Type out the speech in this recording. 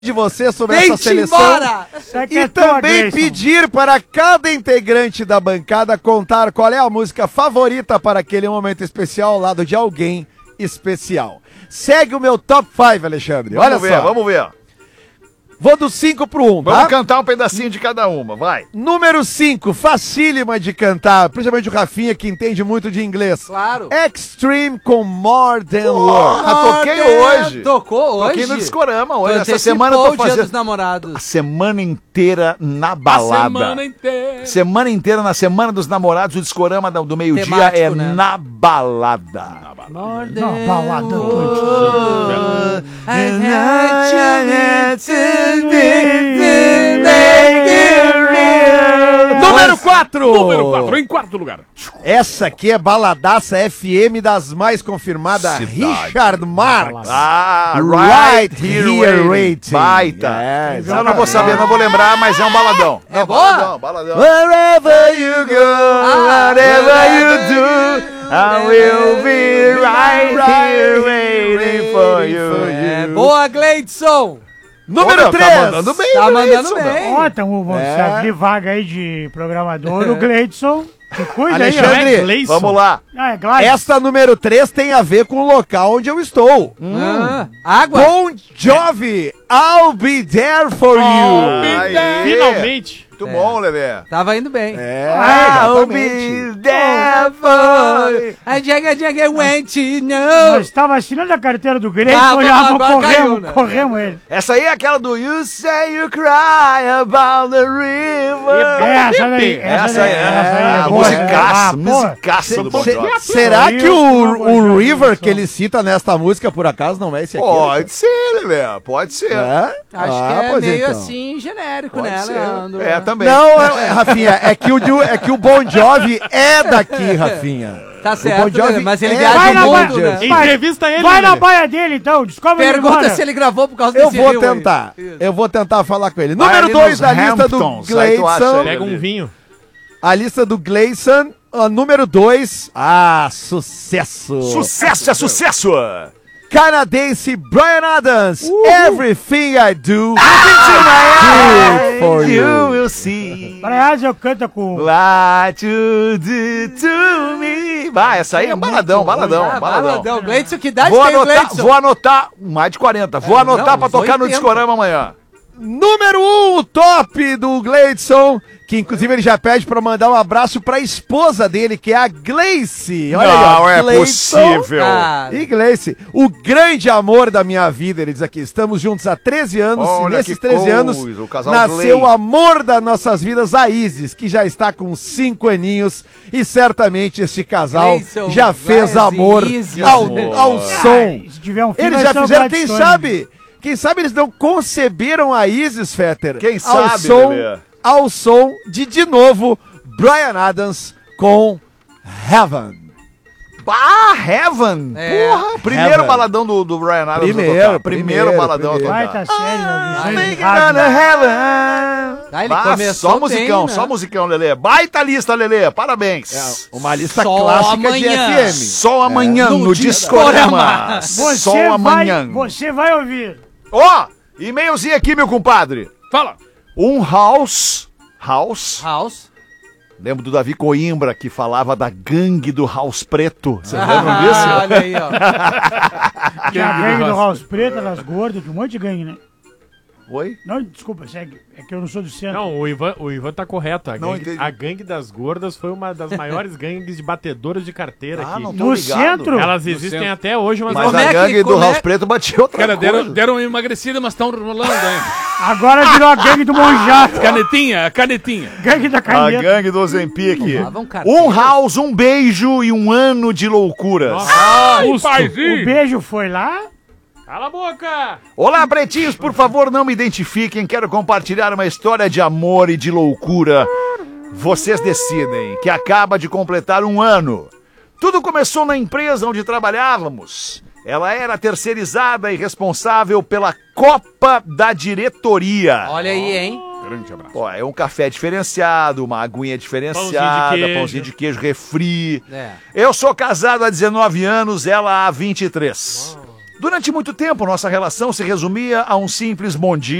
de você sobre essa seleção embora! E também pedir para cada integrante da bancada contar qual é a música favorita para aquele momento especial ao lado de alguém especial. Segue o meu top 5, Alexandre. Olha só. Vamos ver. Vou do 5 pro 1, tá? Vamos cantar um pedacinho de cada uma, vai. Número 5, facílima de cantar, principalmente o Rafinha, que entende muito de inglês. Claro. Extreme com More Than Love. Toquei hoje. Tocou hoje? Toquei no Discorama hoje. Tu Essa semana eu tô antecipou o Dia fazendo dos Namorados. a semana inteira na balada. semana inteira. Semana inteira, na Semana dos Namorados, o Discorama do meio-dia Temático, é né? na balada. Na balada. Número 4. Número 4, em quarto lugar. Essa aqui é baladaça FM das mais confirmadas. Richard Marx. Right Here Waiting. Baita. É, Eu não vou saber, não vou lembrar, mas é um baladão. É boa? Baladão. Wherever you go, whatever you do, I will be right here waiting for you. É boa, Gleidson! Número 3. Tá mandando bem, Tá mandando Gleidson, bem. Ó, então vamos abrir vaga aí de programador. O Gleidson, que cuida aí, Alexandre, ó. Gleison. Vamos lá. Ah, é Gleidson. Esta número 3 tem a ver com o local onde eu estou. Água? Bon Jovi, I'll be there for you. Aê. Finalmente. Muito bom, Lelê. Tava indo bem. I'll be there for you. A Jagga went to know. Nós estava assinando a carteira do Gleidson, Ah, olhava, agora caiu, né? corremos ele. Essa aí é aquela do You Say You Cry About the River. Essa daí, Essa aí é é boa. musicaça, Pô, musicaça do Bon Jovi. Será Aí que eu o vou River que ele cita nesta música, por acaso, não é esse aqui? Pode ser, Lelê, pode ser. É? Acho que é pois meio então. assim genérico, Pode né, ser. Leandro? É, também. Não, Rafinha, é que o Bon Jovi é daqui, Rafinha. Tá O certo, Bon Jovi né? Mas ele é viaja Vai o na mundo, Bahia. né? Entrevista ele, Vai na Lelê. baia dele, então. Descobre ele Pergunta agora. se ele gravou por causa Eu desse vou rio aí. tentar. Isso. Eu vou tentar falar com ele. Vai Número ali 2 nos da lista do Hamptons, aí tu acha Gleison. ele. Pega um vinho. A lista do Gleison. Número 2. Sucesso. Sucesso é sucesso. Canadense Bryan Adams. Everything I do. I for you. will see. Aliás, eu canto com... What you do to me. Vai, essa aí é baladão, baladão. Baladão. Gleidson, que idade Vou tem o anotar, Gleidson? vou anotar, mais de 40. Vou anotar não, pra uns tocar no 80. Discorama amanhã. Número 1, o top do Gleidson, que inclusive ele já pede pra mandar um abraço pra esposa dele, que é a Gleice. Olha aí, ó, Não é Gleison possível. E Gleice, o grande amor da minha vida, ele diz aqui, estamos juntos há 13 anos, Olha e nesses que 13 anos coisa, o casal nasceu o Glei. amor das nossas vidas, a Isis, que já está com 5 aninhos, e certamente este casal Gleison, já fez Glaze, amor Isis. ao som. Se tiver um filho, Eles vai já ser o fizeram, Gladstone. quem sabe eles não conceberam a Isis, Fetter, Quem ao sabe, som, Lelê? ao som de novo, Bryan Adams com Heaven. Ah, Heaven. É. Porra, primeiro Heaven. baladão do Bryan Adams. Primeiro, a tocar. Primeiro baladão primeiro. a Vai, tocar. tá sério. Ai, visões de Thinking rádio. on heaven. Ah, ele Ah, começou só musicão, bem, né? só musicão, Lelê. Baita lista, Lelê. Parabéns. Uma lista Só clássica amanhã. de FM. Só amanhã No no Discorama. Discorama. Você Só amanhã. Você vai ouvir. Ó, e-mailzinho aqui, meu compadre. Fala. House. House. Lembro do Davi Coimbra, que falava da gangue do House Preto. Você lembra disso? Olha aí, ó. Tinha a gangue do House Preta, das gordas, tinha um monte de gangue, né? Oi? Não, desculpa, segue. É que eu não sou do centro. Não, o Ivan tá correto. Não entendi. A gangue das gordas foi uma das maiores gangues de batedoras de carteira Ah, aqui. não tô No ligado. centro? Elas existem centro. até hoje, mas Mas Como a é que- gangue do como é- House Preto batia outra Cara, coisa. deram uma emagrecida, mas estão rolando ainda. Agora virou a gangue do Monjato. Canetinha. Gangue da A caneta. gangue do Ozempic. Falavam carteira. Um house, um beijo e um ano de loucuras. O beijo foi lá. Cala a boca! Olá, pretinhos, por favor, não me identifiquem. Quero compartilhar uma história de amor e de loucura. Vocês decidem, que acaba de completar um ano. Tudo começou na empresa onde trabalhávamos. Ela era terceirizada e responsável pela Copa da Diretoria. Olha aí, hein? Grande abraço. Ó, é um café diferenciado, uma aguinha diferenciada, pãozinho de queijo, refri. É. Eu sou casado há 19 anos, ela há 23. Durante muito tempo, nossa relação se resumia a um simples bom dia